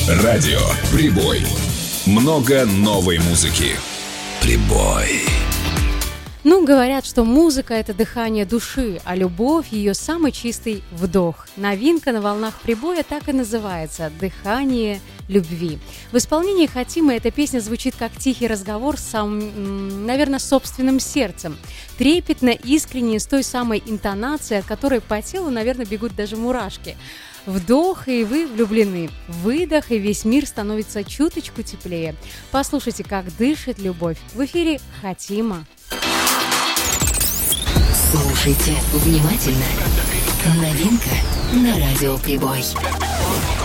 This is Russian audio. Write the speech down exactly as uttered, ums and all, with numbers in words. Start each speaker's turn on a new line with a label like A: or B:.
A: Радио Прибой. Много новой музыки. Прибой.
B: Ну, говорят, что музыка – это дыхание души, а любовь – ее самый чистый вдох. Новинка на волнах Прибоя так и называется – «Дыхание любви». В исполнении Хатимы эта песня звучит как тихий разговор с самым, наверное, собственным сердцем. Трепетно, искренне, с той самой интонацией, от которой по телу, наверное, бегут даже мурашки. Вдох, и вы влюблены. Выдох, и весь мир становится чуточку теплее. Послушайте, как дышит любовь. В эфире Хатима.
C: Слушайте внимательно. Новинка на радио Прибой.